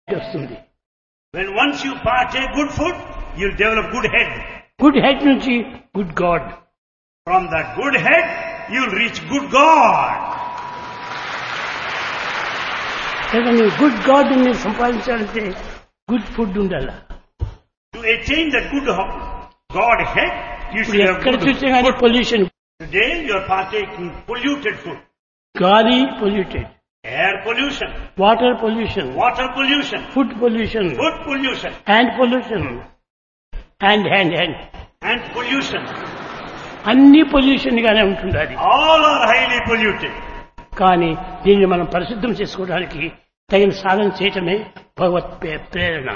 వస్తుంది. When once you partake good food, you'll develop good head. Good head నుంచి good God. From that good head, you'll reach good God. కనుక నువ్వు good God ని సంపాదించాలంటే good food ఉండాలి. To attain that good God head, you should have ఎక్కడ good చూసినా కానీ food. Pollution. Today you are partaking polluted food. గాలి polluted, Air pollution, water pollution, water pollution, food pollution, food pollution, hand pollution, hand hand hand and pollution. అన్ని pollution గానే ఉంటుంది అది. All are highly polluted. కానీ దీన్ని మనం పరిశుద్ధం చేసుకోవడానికి తగిన సాధన చేయటమే భగవత్ ప్రేరణ.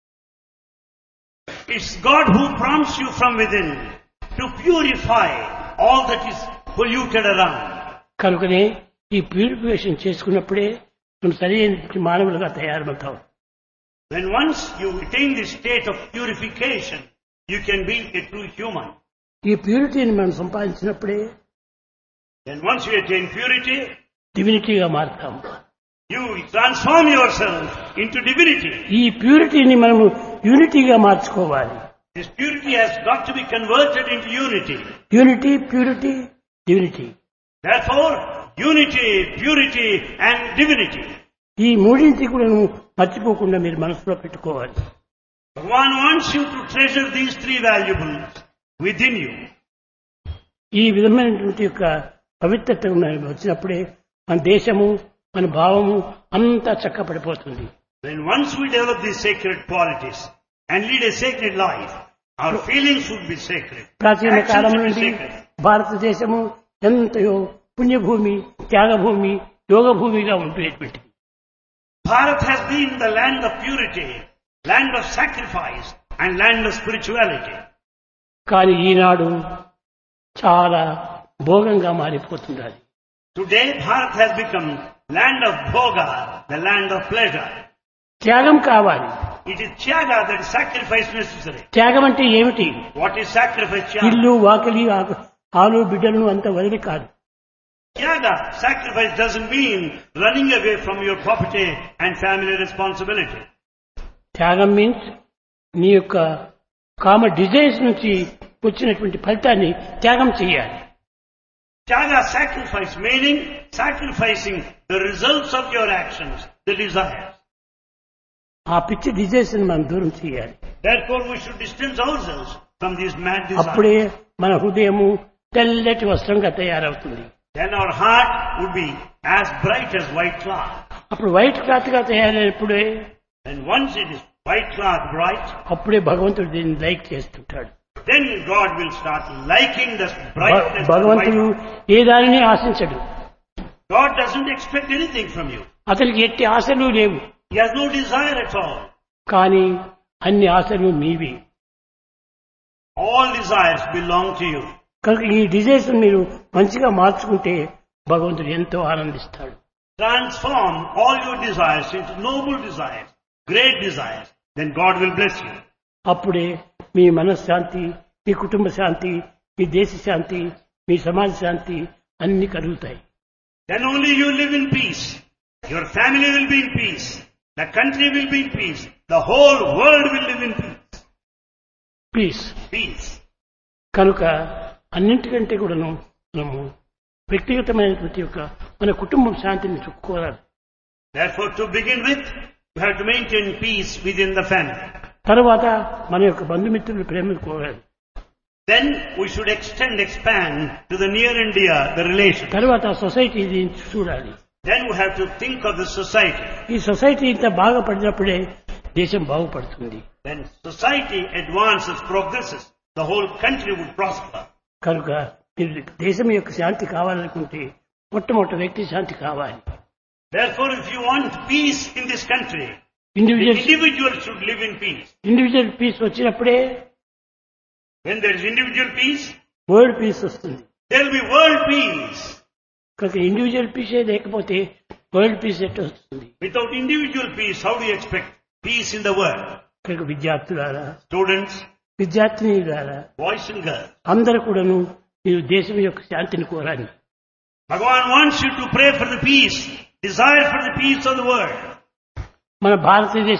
It's God who prompts you from within to purify all that is polluted around. కనుకనే ఈ ప్యూరిఫికేషన్ చేసుకున్నప్పుడే మనం సరైన మానవులుగా తయారవుతాం. When once you attain this state of purification, you can be a true human. ఈ ప్యూరిటీని మనం సంపాదించినప్పుడే Then once you attain purity, డివినిటీగా మారుతాం. you transform yourself into divinity. ఈ ప్యూరిటీని మనము యూనిటీగా మార్చుకోవాలి. This purity has got to be converted into unity. Unity, purity, divinity. Therefore, unity, purity and divinity. ఈ మూడింటి కూడా మర్చిపోకుండా మీరు మనసులో పెట్టుకోవాలి. Bhagavan wants you to treasure these three valuables within you. ఈ విధమైనటువంటి యొక్క పవిత్రత వచ్చినప్పుడే మన దేశము, మన భావము అంతా చక్కపడిపోతుంది. When once we develop these sacred qualities and lead a sacred life, our feelings would be sacred. ప్రాచీన Actions కాలం would be నుండి sacred. భారతదేశము ఎంతయో పుణ్యభూమి, త్యాగభూమి, యోగభూమిగా ఉండేటువంటిది. Bharat has been the land of purity, land of sacrifice and land of spirituality. కానీ ఈనాడు చాలా భోగంగా మారిపోతున్నది. Today Bharat has become land of bhoga, the land of pleasure. త్యాగం కావాలి. It is tyaga, that is sacrifice necessary. త్యాగం అంటే ఏమిటి? What is sacrifice? Tyaga. ఇల్లు, వాకిలి, ఆలు, బిడ్డలను అంత వదిలి కాదు. Tyaga, sacrifice doesn't mean running away from your property and family responsibility. త్యాగం మీన్స్ నీ యొక్క కామ డిజైర్స్ నుంచి వచ్చినటువంటి ఫలితాన్ని త్యాగం చేయాలి. Tyaga, sacrifice, meaning sacrificing the results of your actions, the desires. ఆ పిచ్చి డిజైర్స్ ని మనం దూరం చేయాలి. Therefore we should distance ourselves from these mad అప్పుడే desires. మన హృదయము తెల్లటి వస్త్రంగా తయారవుతుంది. Then our heart would be as bright as white cloth. అప్పుడు వైట్ క్లాత్ గా తయారైనప్పుడే And once it is white cloth bright, అప్పుడే భగవంతుడు దీన్ని లైక్ చేస్తుంటాడు. then God will start liking the brightness of భగవంతుడు white. ఏ దానిని ఆశించడు. God doesn't expect anything from you. అతనికి ఎట్టి ఆశలు లేవు. He has no desire at all. కానీ అన్ని ఆశలు మీవి. All desires belong to you. కనుక ఈ డిజైర్స్ మీరు మంచిగా మార్చుకుంటే భగవంతుడు ఎంతో ఆనందిస్తాడు. Transform all your desires into noble desires, great desires. Then God will bless you. అప్పుడే మీ మనశ్శాంతి, మీ కుటుంబ శాంతి, మీ దేశ శాంతి, మీ సమాజ శాంతి అన్ని కలుగుతాయి. Then only you live in peace. Your family will be in peace. The country will be in peace. The whole world will live in peace. Piece. Peace. కనుక అన్నింటికంటే కూడాను మనము వ్యక్తిగతమైనటువంటి యొక్క మన కుటుంబం శాంతిని చూసుకోవాలి. Therefore, to begin with, you have to maintain peace within the family. తర్వాత మన యొక్క బంధుమిత్రులు ప్రేమను కోరాలి. Then we should expand to the near and dear, the relation. తర్వాత సొసైటీ చూడాలి. Then we have to think of the society. ఈ society ఇంత బాగుపడినప్పుడే దేశం బాగుపడుతుంది. Then society advances, progresses. The whole country would prosper. కనుక మీరు దేశం యొక్క శాంతి కావాలనుకుంటే మొట్టమొదటి వ్యక్తి శాంతి కావాలి. Therefore, if you want peace in this country, the individual individual should live in peace. Individual piece వచ్చినప్పుడే When there is individual peace, world peace వస్తుంది. there will be world peace. కనుక ఇండివిజువల్ పీసే లేకపోతే వరల్డ్ పీస్ ఎట్లా వస్తుంది? Without individual peace, how do you expect peace in the world? కనుక విద్యార్థులారా, Students, విద్యార్థినిలారా boys and girls, అందరూ కూడాను మీరు దేశం యొక్క శాంతిని కోరాలి. Bhagavan wants you to pray for the peace, desire for the peace of the world. మన భారతదేశం